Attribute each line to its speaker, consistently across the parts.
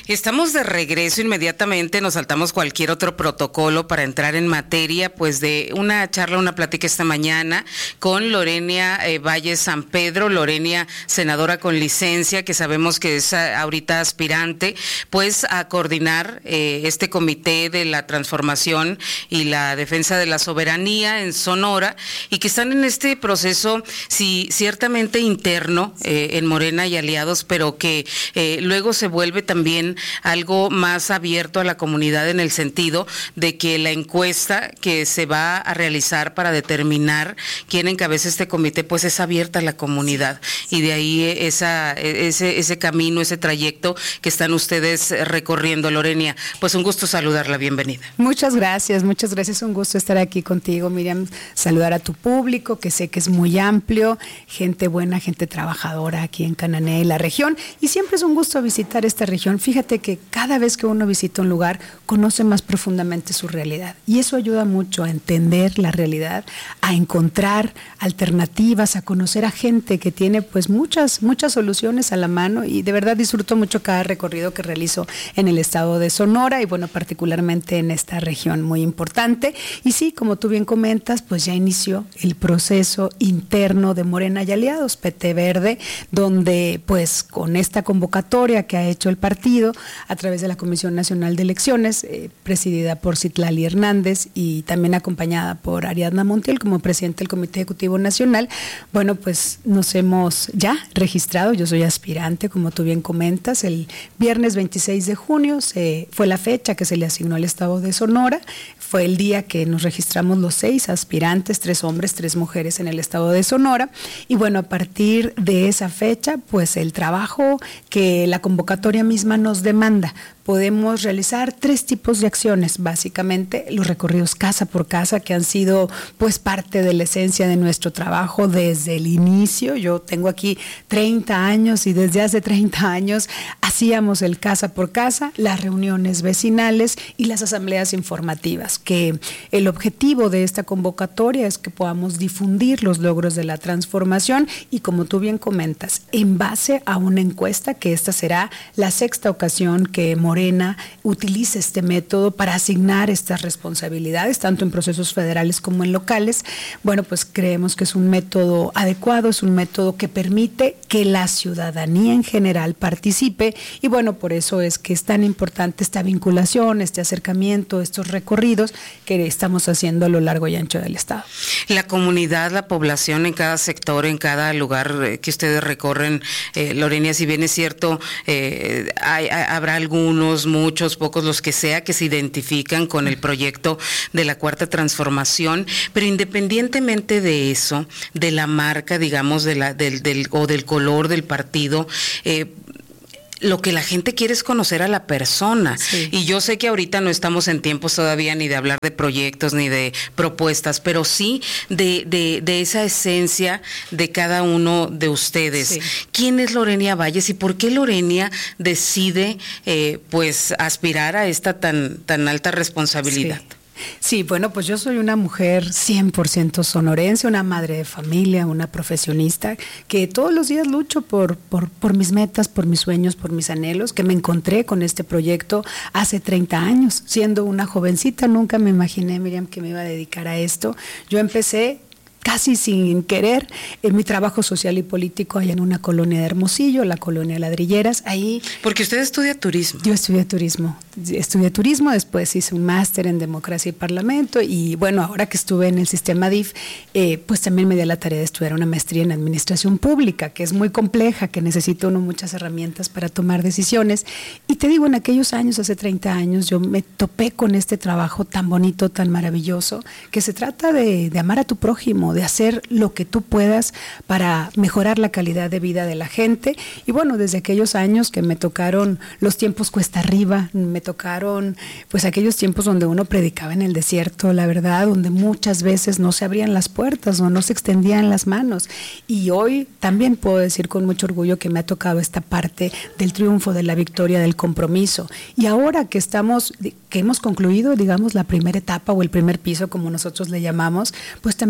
Speaker 1: Estamos de regreso inmediatamente, nos saltamos cualquier otro protocolo para entrar en materia, pues de una charla, una plática esta mañana con Lorenia Valles San Pedro, Lorenia, senadora con licencia, que sabemos que es ahorita aspirante, pues a coordinar este comité de la transformación y la defensa de la soberanía en Sonora, y que están en este proceso, sí, ciertamente interno en Morena y aliados, pero que luego se vuelve también algo más abierto a la comunidad en el sentido de que la encuesta que se va a realizar para determinar quién encabeza este comité, pues es abierta a la comunidad, y de ahí ese camino, ese trayecto que están ustedes recorriendo. Lorenia, pues un gusto saludarla, bienvenida.
Speaker 2: Muchas gracias, un gusto estar aquí contigo, Miriam, saludar a tu público, que sé que es muy amplio, gente buena, gente trabajadora aquí en Cananea y la región, y siempre es un gusto visitar esta región. Fíjate que cada vez que uno visita un lugar, conoce más profundamente su realidad, y eso ayuda mucho a entender la realidad, a encontrar alternativas, a conocer a gente que tiene pues muchas soluciones a la mano, y de verdad disfruto mucho cada recorrido que realizo en el estado de Sonora, y bueno, particularmente en esta región muy importante. Y sí, como tú bien comentas, pues ya inició el proceso interno de Morena y Aliados, PT Verde, donde pues con esta convocatoria que ha hecho el partido a través de la Comisión Nacional de Elecciones, presidida por Citlali Hernández y también acompañada por Ariadna Montiel como presidente del Comité Ejecutivo Nacional, bueno, pues nos hemos ya registrado. Yo soy aspirante, como tú bien comentas. El viernes 26 de junio fue la fecha que se le asignó al estado de Sonora. Fue el día que nos registramos los 6 aspirantes, 3 hombres, 3 mujeres en el estado de Sonora. Y bueno, a partir de esa fecha, pues el trabajo que la convocatoria misma nos demanda. Podemos realizar 3 tipos de acciones, básicamente los recorridos casa por casa, que han sido pues parte de la esencia de nuestro trabajo desde el inicio. Yo tengo aquí 30 años y desde hace 30 años hacíamos el casa por casa, las reuniones vecinales y las asambleas informativas, que el objetivo de esta convocatoria es que podamos difundir los logros de la transformación, y como tú bien comentas, en base a una encuesta, que esta será la 6ª ocasión que Morena utiliza este método para asignar estas responsabilidades, tanto en procesos federales como en locales. Bueno, pues creemos que es un método adecuado, es un método que permite que la ciudadanía en general participe, y bueno, por eso es que es tan importante esta vinculación, este acercamiento, estos recorridos que estamos haciendo a lo largo y ancho del estado.
Speaker 1: La comunidad, la población en cada sector, en cada lugar que ustedes recorren, Lorenia, si bien es cierto, habrá algunos, muchos, pocos, los que sea, que se identifican con el proyecto de la Cuarta Transformación, pero independientemente de eso, de la marca, digamos, del color del partido, lo que la gente quiere es conocer a la persona. Sí. Y yo sé que ahorita no estamos en tiempos todavía ni de hablar de proyectos ni de propuestas, pero sí de esa esencia de cada uno de ustedes. Sí. ¿Quién es Lorenia Valles y por qué Lorenia decide pues aspirar a esta tan alta responsabilidad?
Speaker 2: Sí. Sí, bueno, pues yo soy una mujer 100% sonorense, una madre de familia, una profesionista, que todos los días lucho por mis metas, por mis sueños, por mis anhelos, que me encontré con este proyecto hace 30 años. Siendo una jovencita, nunca me imaginé, Miriam, que me iba a dedicar a esto. Yo empecé casi sin querer en mi trabajo social y político allá en una colonia de Hermosillo, la colonia Ladrilleras, ahí.
Speaker 1: Porque usted estudia turismo.
Speaker 2: Yo estudié turismo, después hice un máster en democracia y parlamento, y bueno, ahora que estuve en el sistema DIF, pues también me di la tarea de estudiar una maestría en administración pública, que es muy compleja, que necesita uno muchas herramientas para tomar decisiones, y te digo, en aquellos años, hace 30 años, yo me topé con este trabajo tan bonito, tan maravilloso, que se trata de amar a tu prójimo, de hacer lo que tú puedas para mejorar la calidad de vida de la gente. Y bueno, desde aquellos años que me tocaron los tiempos cuesta arriba, me tocaron pues aquellos tiempos donde uno predicaba en el desierto, la verdad, donde muchas veces no se abrían las puertas o no se extendían las manos. Y hoy también puedo decir con mucho orgullo que me ha tocado esta parte del triunfo, de la victoria, del compromiso. Y ahora que hemos concluido, digamos, la primera etapa o el primer piso, como nosotros le llamamos, pues también los retos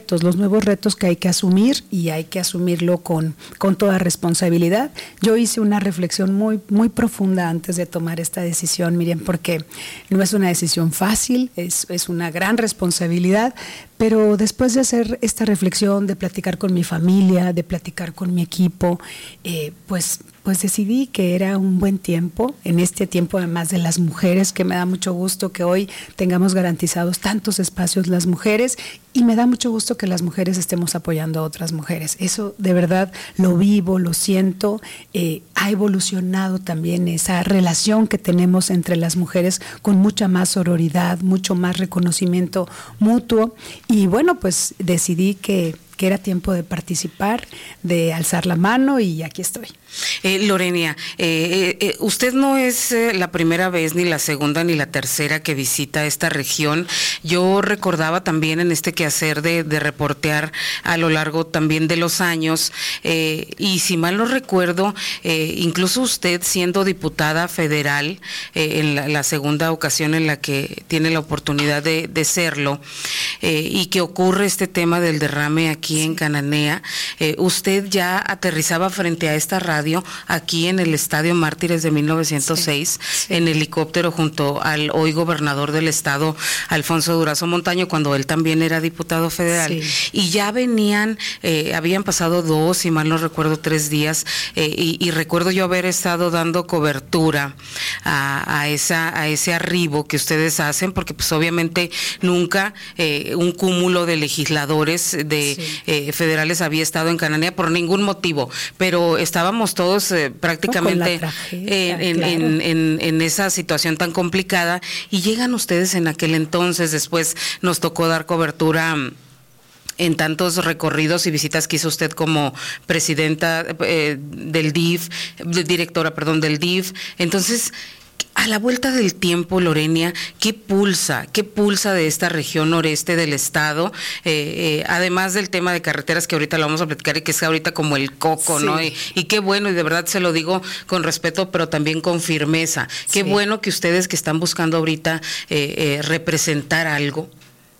Speaker 2: los nuevos retos que hay que asumir, y hay que asumirlo con toda responsabilidad. Yo hice una reflexión muy, muy profunda antes de tomar esta decisión, Miriam, porque no es una decisión fácil, es una gran responsabilidad, pero después de hacer esta reflexión, de platicar con mi familia, de platicar con mi equipo, pues decidí que era un buen tiempo, en este tiempo además de las mujeres, que me da mucho gusto que hoy tengamos garantizados tantos espacios las mujeres, y me da mucho gusto que las mujeres estemos apoyando a otras mujeres. Eso de verdad lo vivo, lo siento. Ha evolucionado también esa relación que tenemos entre las mujeres, con mucha más sororidad, mucho más reconocimiento mutuo, y bueno, pues decidí que era tiempo de participar, de alzar la mano, y aquí estoy.
Speaker 1: Lorena, usted no es la primera vez, ni la segunda, ni la tercera que visita esta región. Yo recordaba también en este quehacer de reportear a lo largo también de los años, y si mal no recuerdo, incluso usted siendo diputada federal, en la segunda ocasión en la que tiene la oportunidad de serlo, y que ocurre este tema del derrame aquí en Cananea, usted ya aterrizaba frente a esta radio aquí en el Estadio Mártires de 1906, sí. En helicóptero junto al hoy gobernador del estado, Alfonso Durazo Montaño, cuando él también era diputado federal, sí. Y ya venían, habían pasado 2, si mal no recuerdo, 3 días, y recuerdo yo haber estado dando cobertura a ese arribo que ustedes hacen, porque pues obviamente nunca un cúmulo de legisladores federales había estado en Cananea por ningún motivo, pero estábamos todos prácticamente en esa situación tan complicada, y llegan ustedes en aquel entonces. Después nos tocó dar cobertura en tantos recorridos y visitas que hizo usted como presidenta del DIF, directora, perdón, del DIF. Entonces, a la vuelta del tiempo, Lorena, ¿qué pulsa de esta región noreste del estado? Además del tema de carreteras, que ahorita lo vamos a platicar y que es ahorita como el coco, sí. ¿No? Y qué bueno, y de verdad se lo digo con respeto, pero también con firmeza. Qué bueno que ustedes que están buscando ahorita representar algo,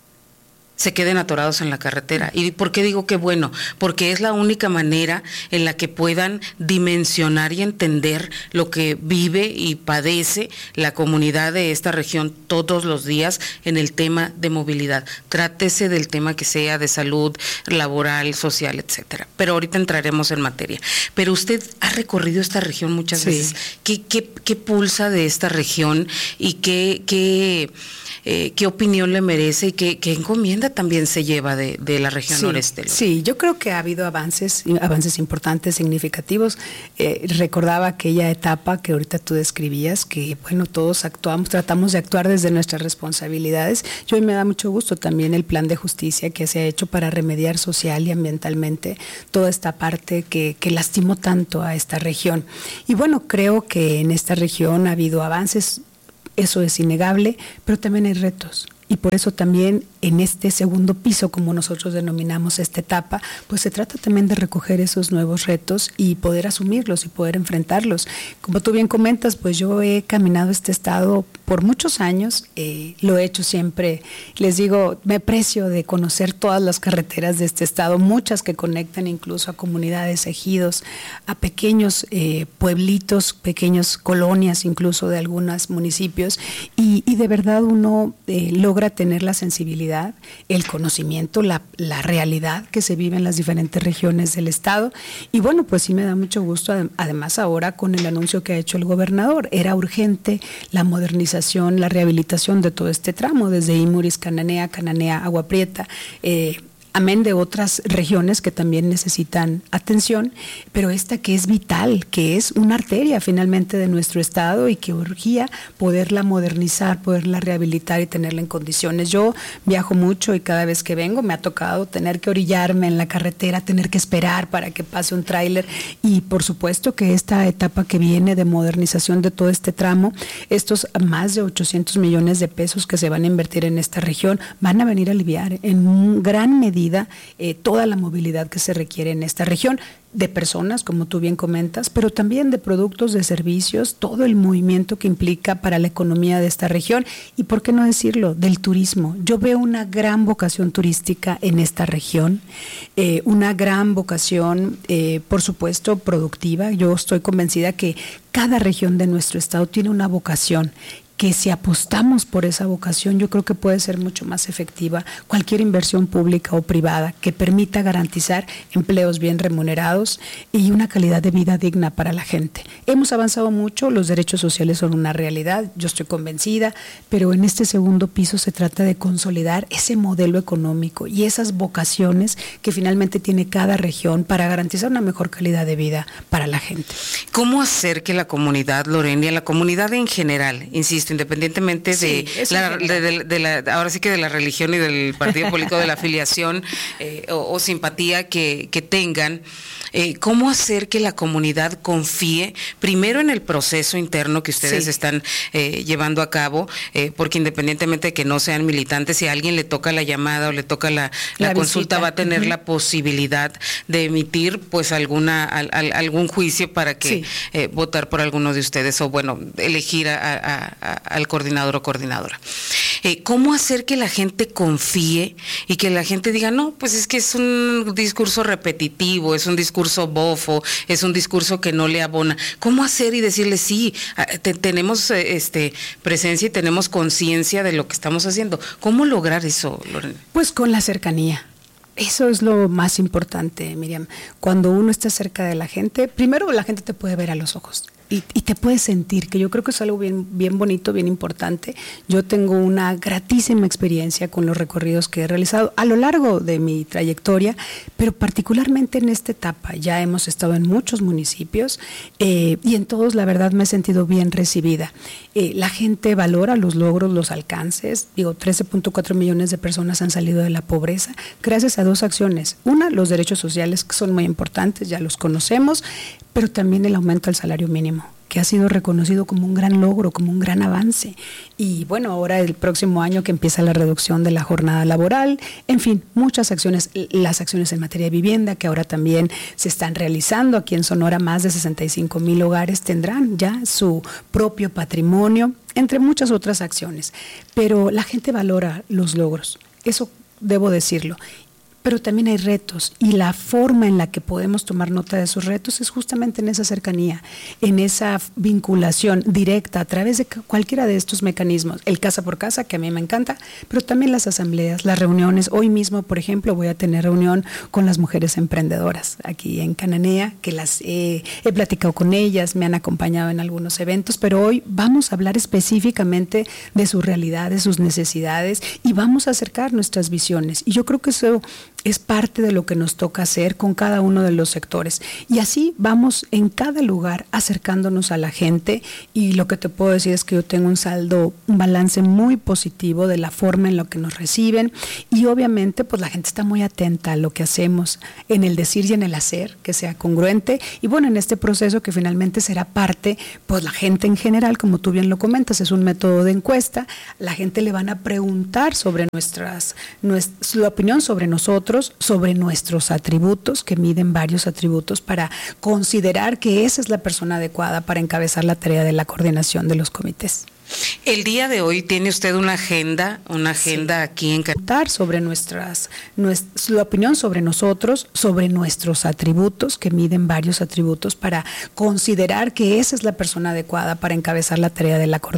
Speaker 1: se queden atorados en la carretera. ¿Y por qué digo que bueno? Porque es la única manera en la que puedan dimensionar y entender lo que vive y padece la comunidad de esta región todos los días en el tema de movilidad. Trátese del tema que sea de salud, laboral, social, etcétera. Pero ahorita entraremos en materia. Pero usted ha recorrido esta región muchas veces. ¿Qué pulsa de esta región y qué opinión le merece y qué encomienda también se lleva de la región noreste?
Speaker 2: Sí, yo creo que ha habido avances importantes, significativos. Recordaba aquella etapa que ahorita tú describías, que bueno, todos tratamos de actuar desde nuestras responsabilidades. Y hoy me da mucho gusto también el plan de justicia que se ha hecho para remediar social y ambientalmente toda esta parte que lastimó tanto a esta región. Y bueno, creo que en esta región ha habido avances. Eso es innegable, pero también hay retos. Y por eso también en este segundo piso, como nosotros denominamos esta etapa, pues se trata también de recoger esos nuevos retos y poder asumirlos y poder enfrentarlos. Como tú bien comentas, pues yo he caminado este estado por muchos años, lo he hecho siempre, les digo, me precio de conocer todas las carreteras de este estado, muchas que conectan incluso a comunidades, ejidos, a pequeños pueblitos, pequeñas colonias incluso de algunos municipios, y de verdad uno logra tener la sensibilidad, el conocimiento, la realidad que se vive en las diferentes regiones del estado. Y bueno, pues sí me da mucho gusto, además ahora con el anuncio que ha hecho el gobernador, era urgente la modernización, la rehabilitación de todo este tramo, desde Imuris, Cananea, Agua Prieta, amén de otras regiones que también necesitan atención, pero esta que es vital, que es una arteria finalmente de nuestro estado y que urgía poderla modernizar, poderla rehabilitar y tenerla en condiciones. Yo viajo mucho y cada vez que vengo me ha tocado tener que orillarme en la carretera, tener que esperar para que pase un tráiler, y por supuesto que esta etapa que viene de modernización de todo este tramo, estos más de 800 millones de pesos que se van a invertir en esta región, van a venir a aliviar en gran medida medida toda la movilidad que se requiere en esta región, de personas, como tú bien comentas, pero también de productos, de servicios, todo el movimiento que implica para la economía de esta región y, ¿por qué no decirlo?, del turismo. Yo veo una gran vocación turística en esta región, una gran vocación, por supuesto, productiva. Yo estoy convencida que cada región de nuestro estado tiene una vocación, que si apostamos por esa vocación, yo creo que puede ser mucho más efectiva cualquier inversión pública o privada que permita garantizar empleos bien remunerados y una calidad de vida digna para la gente. Hemos avanzado mucho, los derechos sociales son una realidad, yo estoy convencida, pero en este segundo piso se trata de consolidar ese modelo económico y esas vocaciones que finalmente tiene cada región para garantizar una mejor calidad de vida para la gente.
Speaker 1: ¿Cómo hacer que la comunidad, Lorenia, la comunidad en general, insisto, independientemente ahora sí que de la religión y del partido político, de la afiliación o simpatía que tengan, cómo hacer que la comunidad confíe primero en el proceso interno que ustedes están llevando a cabo, porque independientemente de que no sean militantes, si a alguien le toca la llamada o le toca la consulta, va a tener la posibilidad de emitir pues algún juicio para que votar por alguno de ustedes, o bueno, elegir al coordinador o coordinadora. ¿Cómo hacer que la gente confíe y que la gente diga, no, pues es que es un discurso repetitivo, es un discurso bofo, es un discurso que no le abona? ¿Cómo hacer y decirle, sí, tenemos presencia y tenemos conciencia de lo que estamos haciendo? ¿Cómo lograr eso, Lorena?
Speaker 2: Pues con la cercanía. Eso es lo más importante, Miriam. Cuando uno está cerca de la gente, primero la gente te puede ver a los ojos y te puede sentir, que yo creo que es algo bien bonito, bien importante. Yo tengo una gratísima experiencia con los recorridos que he realizado a lo largo de mi trayectoria, pero particularmente en esta etapa. Ya hemos estado en muchos municipios y en todos, la verdad, me he sentido bien recibida. La gente valora los logros, los alcances. 13.4 millones de personas han salido de la pobreza gracias a dos acciones. Una, los derechos sociales, que son muy importantes, ya los conocemos, pero también el aumento al salario mínimo, que ha sido reconocido como un gran logro, como un gran avance. Y bueno, ahora el próximo año que empieza la reducción de la jornada laboral, en fin, muchas acciones, las acciones en materia de vivienda que ahora también se están realizando. Aquí en Sonora más de 65,000 hogares tendrán ya su propio patrimonio, entre muchas otras acciones. Pero la gente valora los logros, eso debo decirlo. Pero también hay retos, y la forma en la que podemos tomar nota de esos retos es justamente en esa cercanía, en esa vinculación directa a través de cualquiera de estos mecanismos, el casa por casa, que a mí me encanta, pero también las asambleas, las reuniones. Hoy mismo, por ejemplo, voy a tener reunión con las mujeres emprendedoras aquí en Cananea, que las he platicado con ellas, me han acompañado en algunos eventos, pero hoy vamos a hablar específicamente de su realidad, de sus necesidades, y vamos a acercar nuestras visiones. Y yo creo que eso es parte de lo que nos toca hacer con cada uno de los sectores. Y así vamos en cada lugar acercándonos a la gente, y lo que te puedo decir es que yo tengo un balance muy positivo de la forma en la que nos reciben, y obviamente pues la gente está muy atenta a lo que hacemos, en el decir y en el hacer, que sea congruente. Y bueno, en este proceso que finalmente será parte, pues la gente en general, como tú bien lo comentas, es un método de encuesta, la gente le van a preguntar sobre su opinión sobre nosotros, sobre nuestros atributos, que miden varios atributos para considerar que esa es la persona adecuada para encabezar la tarea de la coordinación de los comités.
Speaker 1: El día de hoy tiene usted una agenda aquí en
Speaker 2: sobre la opinión sobre nosotros, sobre nuestros atributos, que miden varios atributos para considerar que esa es la persona adecuada para encabezar la tarea de la coordinación.